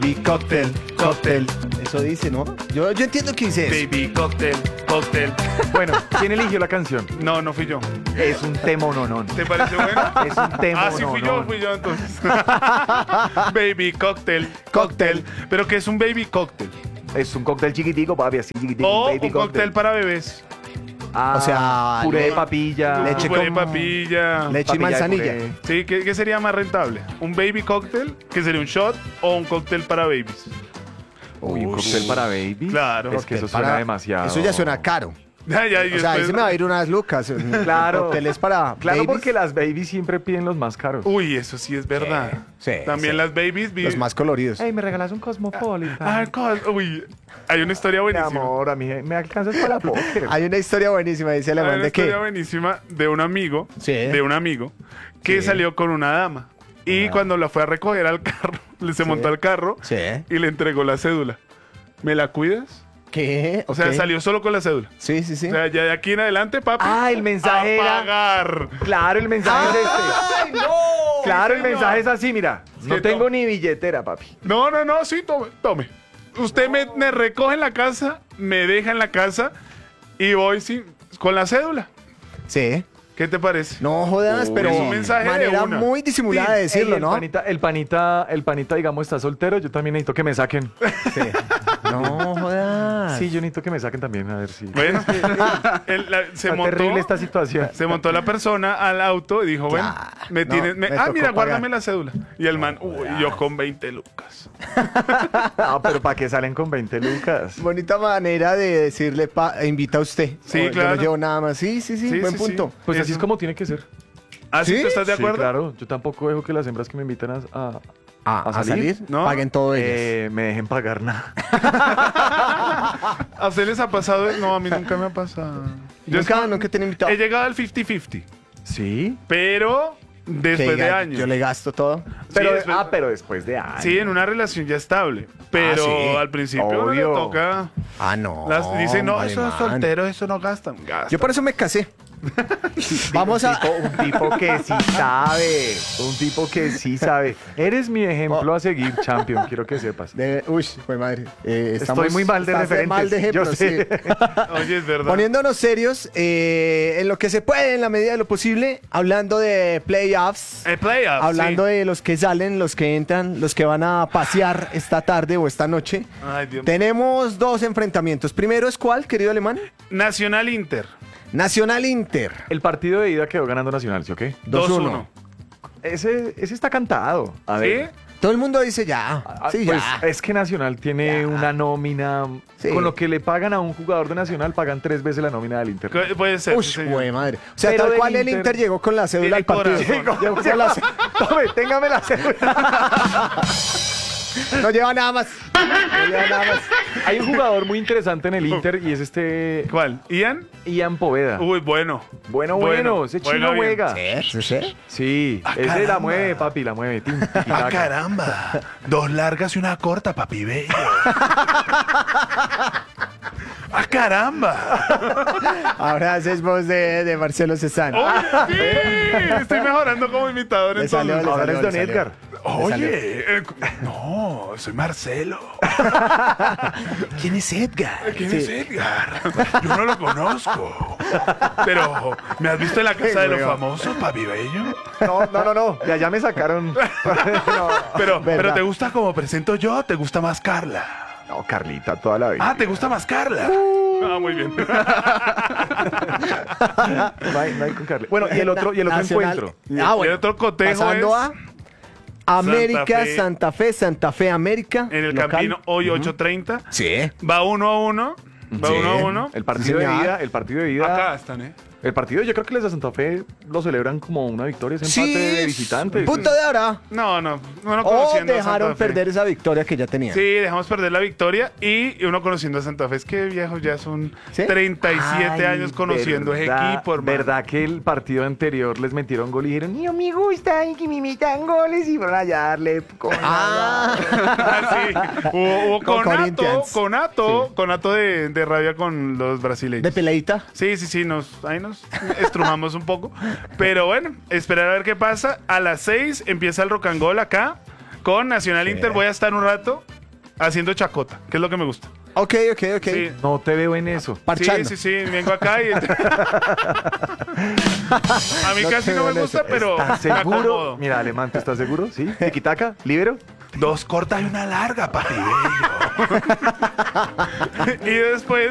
Baby cocktail, cocktail. Eso dice, ¿no? Yo entiendo que dice eso. Baby cocktail, cocktail. Bueno, ¿quién eligió la canción? No fui yo. Es un tema no. ¿Te parece bueno? Es un tema Ah, sí, fui yo entonces. Baby cocktail, cocktail. ¿Pero qué es un baby cocktail? Es un cóctel chiquitico, papi, así chiquitico. O baby un cóctel para bebés. Ah, O sea, puré de no, papilla. leche Puré de con- papilla. Leche y Papilla de manzanilla. puré. Sí, ¿qué sería más rentable? ¿Un baby cocktail, que sería un shot, o un cóctel para babies? Uy, un cóctel para baby. Claro. Es que eso Para- suena demasiado. Eso ya suena caro. Ya, y O sea, ahí después- se me va a ir unas lucas. Claro. Cócteles para Claro, babies. porque las babies siempre piden los más caros. Uy, eso sí es verdad. Sí, También sí. las babies... Los más coloridos. Ey, me regalas un Cosmopolitan. Uy, hay una historia Mi buenísima. amor, a mí me alcanzas para póker. Hay una historia buenísima, dice Hay Alemán, una ¿de historia qué? buenísima de un amigo, Sí. que Sí. salió con una dama. Y cuando la fue a recoger al carro, se montó al carro Sí. y le entregó la cédula. ¿Me la cuidas? ¿Qué? O sea, Ok. salió solo con la cédula. Sí, sí, sí. O sea, ya de aquí en adelante, papi. Ah, el mensaje a era- pagar. Claro, el mensaje es este. ¡Ay, no! Claro, el señor. mensaje es así, mira. No Sí, tengo no. ni billetera, papi. No, sí, tome. Usted me recoge en la casa, me deja en la casa y voy con la cédula. Sí. ¿Qué te parece? No jodas, Uy, pero es un mensaje de manera una. muy disimulada de decirlo, Ey, ¿no? el panita, digamos, está soltero. Yo también necesito que me saquen. Sí. No jodas. Sí, yo necesito que me saquen también, a ver si. Bueno, se Está montó. terrible esta situación. Se montó la persona al auto y dijo, bueno, Ya, me no, tienes... me mira, tocó pagar. guárdame la cédula. Y el man, uy, yo con 20 lucas. Ah, pero ¿para qué salen con 20 lucas? Bonita manera de decirle, invita a usted. Sí, O, Yo claro. no llevo nada más. Sí, sí, sí, Sí, buen sí, punto. sí. Pues así Eso. es como tiene que ser. ¿Ah, sí? ¿Sí? ¿Tú estás de Sí, acuerdo? claro. Yo tampoco dejo que las hembras que me invitan ¿A salir? ¿No? Paguen todo ellos. me dejen pagar nada. ¿A ustedes les ha pasado? No, a mí nunca me ha pasado. Nunca te han invitado. He llegado al 50-50, ¿Sí? pero después de años. Yo le gasto todo. Pero, después- pero después de años. Sí, en una relación ya estable. Pero sí. al principio le Obvio. toca... Ah, no. Dicen, no, eso es alemán. soltero, eso no gastan. Gastan. Yo por eso me casé. Vamos a... Un tipo que sí sabe. Un tipo que sí sabe. Eres mi ejemplo a seguir, champion. Quiero que sepas. Uy, fue madre. Estoy muy mal de estás referentes. mal de ejemplos, Yo sé. sí. Oye, es verdad. Poniéndonos serios, en lo que se puede, en la medida de lo posible, hablando de playoffs, El playoff, hablando sí. de los que salen, los que entran, los que van a pasear esta tarde o esta noche. Ay, Dios. Tenemos dos enfrentamientos. Primero es ¿cuál, querido alemán? Nacional Inter. Nacional Inter. El partido de ida quedó ganando Nacional, ¿sí o qué? 2-1. Ese está cantado. A ¿Sí? ver. Todo el mundo dice ya. Sí, Pues ya. es que Nacional tiene Ya. una nómina. Sí. Con lo que le pagan a un jugador de Nacional, pagan 3 veces la nómina del Inter. Puede ser. Uy, sí, señor. güey, madre. O sea, Pero tal del cual el Inter- Inter llegó con la cédula al Tiene partido. corazón. Llegó con la cédula. Tome, téngame la cédula. No lleva nada más. No lleva nada más. Hay un jugador muy interesante en el Inter y es ¿Cuál? ¿Ian? Ian Poveda. Uy, bueno. Bueno, ese bueno, chino bien. juega. ¿Sí? ¿Sí? Sí, ese caramba. la mueve, papi, la mueve. Tin, tiquitaca. caramba. 2 largas y una corta, papi bello. ¡Ah, caramba! Ahora haces voz de Marcelo Cezanne. Oye, sí, estoy mejorando como imitador Le entonces. salió, le Ahora salió, es le Don salió. Edgar. Oye, no, soy Marcelo. ¿Quién es Edgar? ¿Quién es Edgar? Yo no lo conozco. Pero, ¿me has visto en la casa de los weón. famosos, papi bello? No. De allá me sacaron. Pero ¿te gusta como presento yo? ¿Te gusta más Carla? No, Carlita, toda la vida. Ah, ¿te gusta más Carla? Ah, muy bien. No hay con Carla. Bueno, y el otro Nacional. encuentro. Ah, Y bueno. el otro cotejo Pasando es a América, Santa Santa Fe, América. en el local. Campino, hoy 8:30. Sí. Va 1-1. Va Sí. 1-1. El partido de señor. ida, el partido de ida. Acá están, ¿eh? El partido, yo creo que los de Santa Fe lo celebran como una victoria, ese empate de visitantes. Punto de hora. No O conociendo a dejaron Santa Fe. perder esa victoria que ya tenían. Sí, dejamos perder la victoria y uno conociendo a Santa Fe. Es que viejos ya son ¿Sí? 37 Ay, años conociendo ese verdad, equipo, hermano. ¿Verdad que el partido anterior les metieron gol y dijeron, "Mío, me gusta y que me metan goles", y fueron allá a darle con Ah. Ah, sí. Hubo Con Corinthians. conato de rabia con los brasileños. De peleita. Sí, ahí nos estrujamos un poco. Pero bueno, esperar a ver qué pasa. A las 6 empieza el rock and roll acá. Con Nacional Inter voy a estar un rato haciendo chacota, que es lo que me gusta. Ok. Sí. No te veo en eso. Parchando. Sí, vengo acá y... A mí No casi te no veo me en gusta, eso. pero ¿Estás me seguro? acomodo. Mira, Alemán, ¿tú estás seguro? ¿Sí? ¿Tiki-taka? ¿Libero? 2 cortas y una larga, papi. Y después